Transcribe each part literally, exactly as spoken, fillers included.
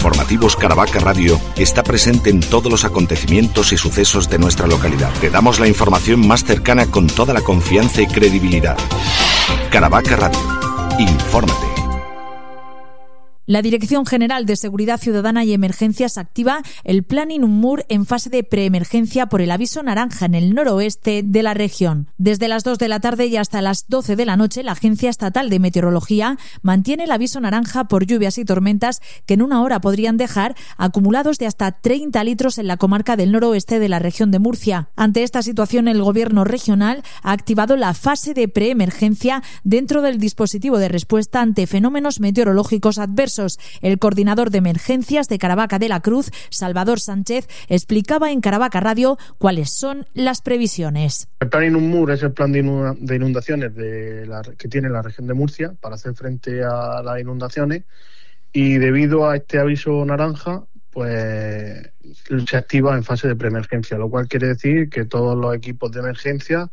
Informativos Caravaca Radio está presente en todos los acontecimientos y sucesos de nuestra localidad. Te damos la información más cercana con toda la confianza y credibilidad. Caravaca Radio. Infórmate. La Dirección General de Seguridad Ciudadana y Emergencias activa el Plan Inunmur en fase de preemergencia por el aviso naranja en el noroeste de la región. Desde las dos de la tarde y hasta las doce de la noche, la Agencia Estatal de Meteorología mantiene el aviso naranja por lluvias y tormentas que en una hora podrían dejar acumulados de hasta treinta litros en la comarca del noroeste de la región de Murcia. Ante esta situación, el Gobierno regional ha activado la fase de preemergencia dentro del dispositivo de respuesta ante fenómenos meteorológicos adversos. El coordinador de emergencias de Caravaca de la Cruz, Salvador Sánchez, explicaba en Caravaca Radio cuáles son las previsiones. El plan Inunmur es el plan de inundaciones de la, que tiene la región de Murcia para hacer frente a las inundaciones, y debido a este aviso naranja, pues se activa en fase de preemergencia, lo cual quiere decir que todos los equipos de emergencia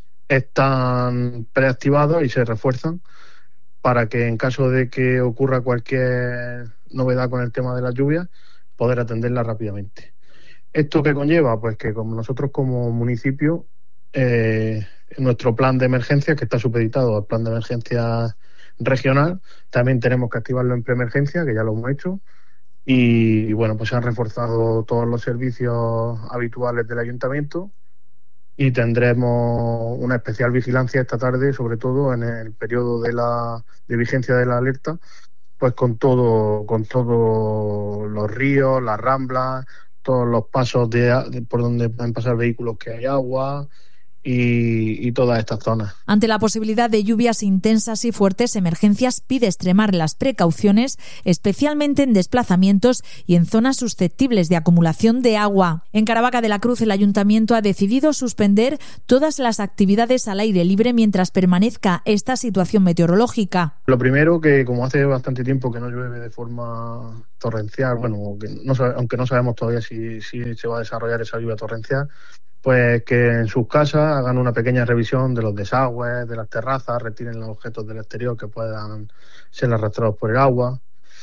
están preactivados y se refuerzan para que en caso de que ocurra cualquier novedad con el tema de las lluvias, poder atenderla rápidamente. ¿Esto qué conlleva? Pues que como nosotros como municipio, eh, nuestro plan de emergencia, que está supeditado al plan de emergencia regional, también tenemos que activarlo en preemergencia, que ya lo hemos hecho, y, y bueno, pues se han reforzado todos los servicios habituales del ayuntamiento, y tendremos una especial vigilancia esta tarde, sobre todo en el periodo de la de vigencia de la alerta, pues con todo con todos los ríos, las ramblas, todos los pasos de, de por donde pueden pasar vehículos que hay agua, Y, y todas estas zonas. Ante la posibilidad de lluvias intensas y fuertes, Emergencias pide extremar las precauciones, especialmente en desplazamientos y en zonas susceptibles de acumulación de agua. En Caravaca de la Cruz, el Ayuntamiento ha decidido suspender todas las actividades al aire libre mientras permanezca esta situación meteorológica. Lo primero, que como hace bastante tiempo que no llueve de forma torrencial, bueno, que no, aunque no sabemos todavía si, si se va a desarrollar esa lluvia torrencial, pues que en sus casas hagan una pequeña revisión de los desagües, de las terrazas, retiren los objetos del exterior que puedan ser arrastrados por el agua.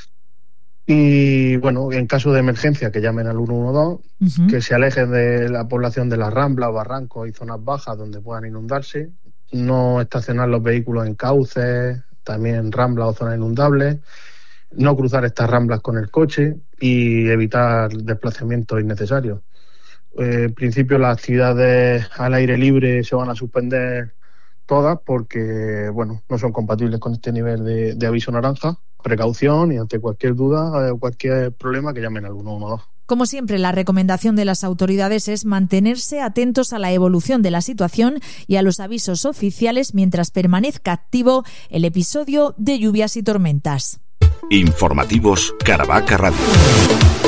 Y bueno, en caso de emergencia, que llamen al uno uno dos, uh-huh. que se alejen de la población de las ramblas, barrancos y zonas bajas donde puedan inundarse, no estacionar los vehículos en cauces, también en ramblas o zonas inundables, no cruzar estas ramblas con el coche y evitar desplazamientos innecesarios. En principio las actividades al aire libre se van a suspender todas porque bueno, no son compatibles con este nivel de, de aviso naranja. Precaución, y ante cualquier duda o cualquier problema que llamen al uno uno dos. Como siempre, la recomendación de las autoridades es mantenerse atentos a la evolución de la situación y a los avisos oficiales mientras permanezca activo el episodio de lluvias y tormentas. Informativos Caravaca Radio.